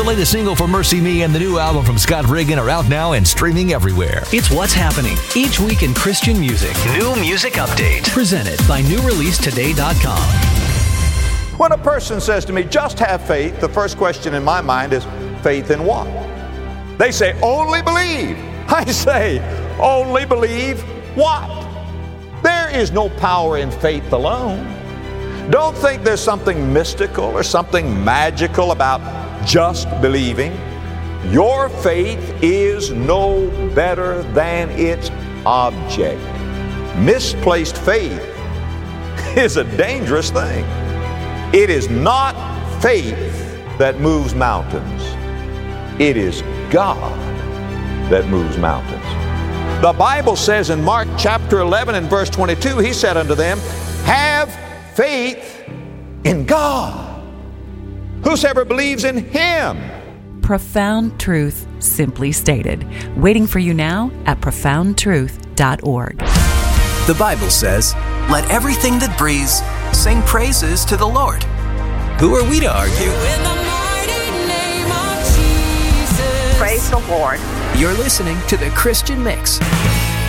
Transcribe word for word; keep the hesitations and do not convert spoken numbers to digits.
latest single from Mercy Me and the new album from Scott Reagan are out now and streaming everywhere. It's what's happening each week in Christian music. New Music Update. Presented by new release today dot com. When a person says to me, just have faith, the first question in my mind is, faith in what? They say, only believe. I say, only believe what? There is no power in faith alone. Don't think there's something mystical or something magical about just believing. Your faith is no better than its object. Misplaced faith is a dangerous thing. It is not faith that moves mountains. It is God that moves mountains. The Bible says in Mark chapter eleven and verse twenty-two, He said unto them, have faith in God. Whosoever believes in Him. Profound truth simply stated. Waiting for you now at profound truth dot org. The Bible says, let everything that breathes sing praises to the Lord. Who are we to argue? Praise the Lord. You're listening to The Christian Mix.